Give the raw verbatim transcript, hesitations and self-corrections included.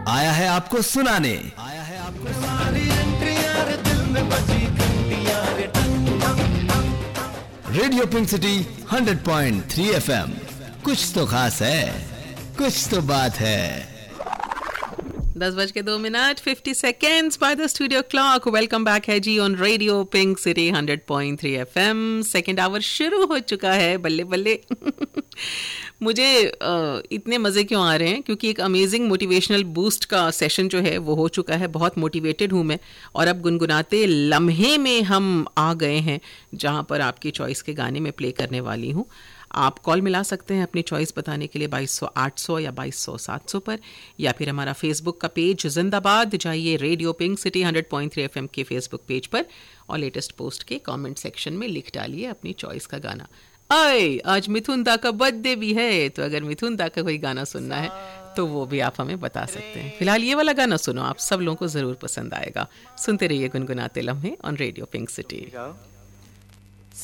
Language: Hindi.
आया है आपको सुनाने, आया है आपको सुनाने। Radio pink city hundred point three F M, कुछ तो खास है, कुछ तो बात है। दस बज के दो minute fifty seconds by the studio clock. Welcome back है जी on radio pink city hundred point three F M. Second hour शुरू हो चुका है, बल्ले बल्ले। मुझे uh, इतने मज़े क्यों आ रहे हैं, क्योंकि एक अमेजिंग मोटिवेशनल बूस्ट का सेशन जो है वो हो चुका है। बहुत मोटिवेटेड हूँ मैं, और अब गुनगुनाते लम्हे में हम आ गए हैं जहाँ पर आपकी चॉइस के गाने में प्ले करने वाली हूँ। आप कॉल मिला सकते हैं अपनी चॉइस बताने के लिए बाईस सौ आठ सौ या बाईस सौ सात सौ पर, या फिर हमारा फेसबुक का पेज जिंदाबाद, जाइए radio pink city hundred point three FM के फेसबुक पेज पर और लेटेस्ट पोस्ट के कमेंट सेक्शन में लिख डालिए अपनी चॉइस का गाना। आए आज मिथुन दा का बर्थडे भी है, तो अगर मिथुन दा का कोई गाना सुनना है तो वो भी आप हमें बता सकते हैं। फिलहाल ये वाला गाना सुनो, आप सब लोगों को ज़रूर पसंद आएगा। सुनते रहिए गुनगुनाते लम्हे ऑन रेडियो पिंक सिटी।